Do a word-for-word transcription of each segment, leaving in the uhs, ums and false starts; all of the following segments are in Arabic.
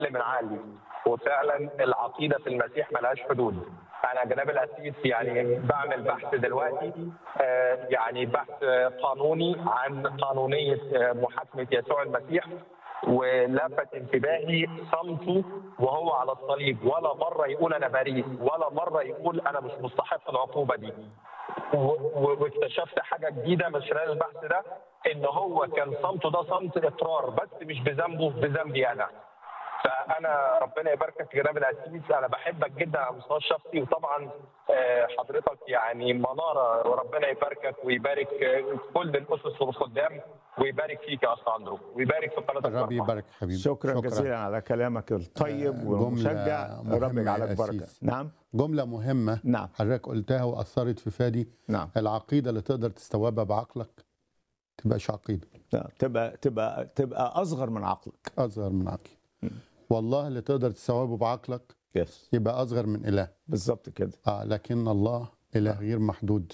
من عالي، وفعلا العقيده في المسيح ملهاش حدود. انا جناب القسيس يعني بعمل بحث دلوقتي، آه، يعني بحث قانوني عن قانونيه آه، محاكمه يسوع المسيح، ولفت انتباهي صمته وهو على الصليب، ولا مره يقول انا بريء، ولا مره يقول انا مش مستحق العقوبه دي. و- و- واكتشفت حاجه جديده من خلال البحث ده، ان هو كان صمته ده صمت اقرار، بس مش بذنبه، بذنبي انا. فانا ربنا يباركك يا جناب القسيس، انا بحبك جدا على المستوى الشخصي، وطبعا آه، حضرتك يعني مناره، وربنا يباركك ويبارك آه، كل الاسس والخدام، ويبارك فيك يا اخ اندرو، ويبارك في قناتك الرب بركه. يبارك حبيبي. شكرا جزيلا على كلامك الطيب آه، والمشجع. جملة رب مهمة يجعلك يا بركه. أسيس. نعم جملة مهمة نعم حضرتك قلتها وأثرت في فادي. نعم العقيدة اللي تقدر تستوعبها بعقلك تبقاش عقيدة، لا، تبقى تبقى تبقى اصغر من عقلك. أصغر من عقل. م. والله اللي تقدر تستوعبه بعقلك يس يبقى أصغر من إله. بالظبط كده. آه لكن الله إله غير محدود.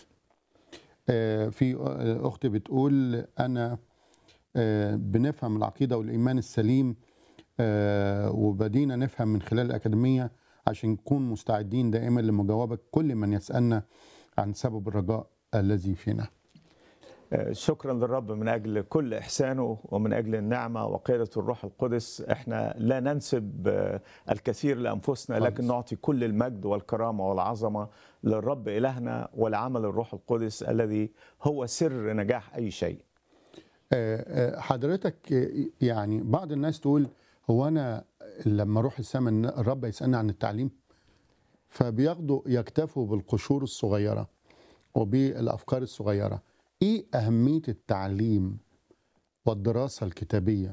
آه في آه، أختي بتقول أنا آه بنفهم العقيدة والإيمان السليم، آه وبدينا نفهم من خلال الأكاديمية عشان نكون مستعدين دائما لمجاوبة كل من يسألنا عن سبب الرجاء الذي فينا. آه، شكرا للرب من اجل كل احسانه ومن اجل النعمه وقياده الروح القدس. احنا لا ننسب آه، الكثير لانفسنا، لكن خالص. نعطي كل المجد والكرامه والعظمه للرب الهنا ولعمل الروح القدس الذي هو سر نجاح اي شيء. آه، آه، حضرتك آه، يعني بعض الناس تقول هو أنا لما أروح السماء إن الرب يسألني عن التعليم، فبياخدوا يكتفوا بالقشور الصغيرة وبالأفكار الصغيرة. إيه أهمية التعليم والدراسة الكتابية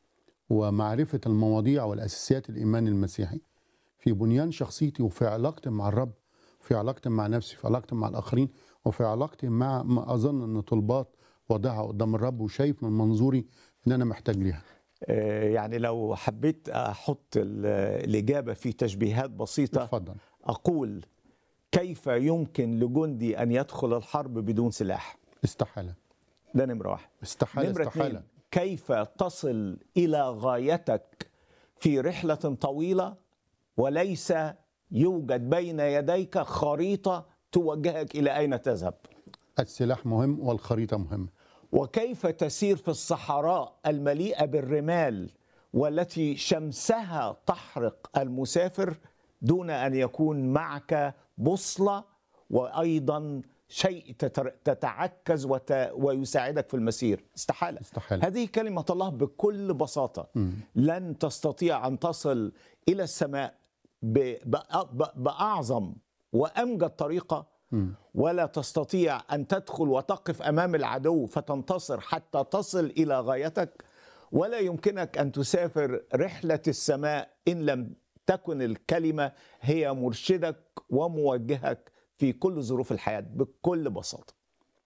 ومعرفة المواضيع والأساسيات الإيمان المسيحي في بنيان شخصيتي وفي علاقتي مع الرب، في علاقتي مع نفسي، في علاقتي مع الآخرين، وفي علاقتي مع ما أظن أن طلبات وضعها قدام الرب وشايف من منظوري أن أنا محتاج ليها؟ آه، يعني لو حبيت احط ال- الاجابه في تشبيهات بسيطه، اتفضل. اقول كيف يمكن لجندي ان يدخل الحرب بدون سلاح؟ استحالة. ده نمره واحد. استحالة نمرة استحالة. اتنين، كيف تصل إلى غايتك في رحلة طويلة وليس يوجد بين يديك خريطة توجهك إلى أين تذهب؟ السلاح مهم والخريطة مهمة. وكيف تسير في الصحراء المليئة بالرمال والتي شمسها تحرق المسافر دون أن يكون معك بوصلة وأيضا شيء تتر- تتعكز وت... ويساعدك في المسير؟ استحالة. استحالة. هذه كلمة الله بكل بساطة. مم. لن تستطيع أن تصل إلى السماء ب... بأ- ب... بأعظم وأمجد طريقة، مم. ولا تستطيع أن تدخل وتقف أمام العدو فتنتصر حتى تصل إلى غايتك، ولا يمكنك أن تسافر رحلة السماء إن لم تكن الكلمة هي مرشدك وموجهك في كل ظروف الحياة بكل بساطة.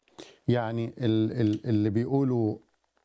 يعني ال- ال- اللي بيقولوا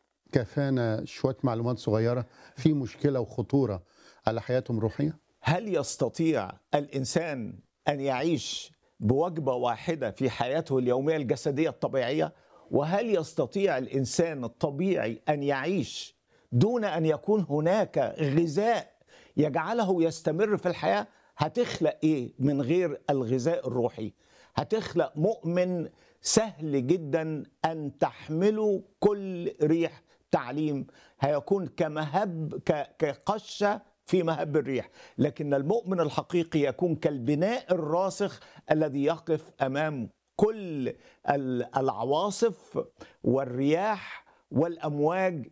كفانا شوية معلومات صغيرة في مشكلة وخطورة على حياتهم الروحية. هل يستطيع الإنسان أن يعيش بوجبة واحدة في حياته اليومية الجسدية الطبيعية؟ وهل يستطيع الإنسان الطبيعي أن يعيش دون أن يكون هناك غذاء يجعله يستمر في الحياة؟ هتخلق إيه من غير الغذاء الروحي؟ هتخلق مؤمن سهل جدا أن تحمله كل ريح تعليم، هيكون كمهب ك- كقشة في مهب الريح. لكن المؤمن الحقيقي يكون كالبناء الراسخ الذي يقف أمام كل ال- العواصف والرياح والأمواج،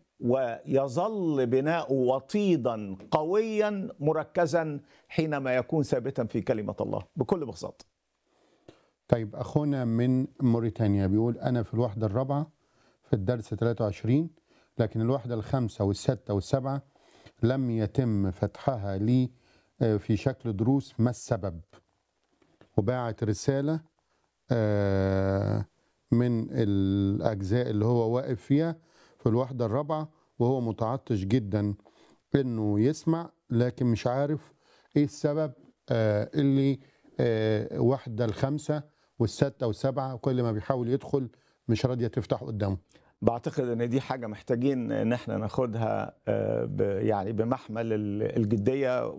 ويظل بناؤه وطيدا قويا مركزا حينما يكون ثابتا في كلمة الله بكل بساطة. طيب أخونا من موريتانيا بيقول أنا في الوحدة الرابعة في الدرس ثلاثة وعشرين، لكن الوحدة الخامسة والستة والسبعة لم يتم فتحها لي آه، في شكل دروس. ما السبب؟ وباعت رسالة آه، من الأجزاء اللي هو واقف فيها في الوحدة الرابعة، وهو متعطش جدا إنه يسمع، لكن مش عارف إيه السبب آه، اللي آه، وحدة الخمسة والستة والسبعة كل ما بيحاول يدخل مش راضية تفتح قدامه. بعتقد ان دي حاجه محتاجين ان احنا ناخدها آه، ب- يعني بمحمل ال- الجديه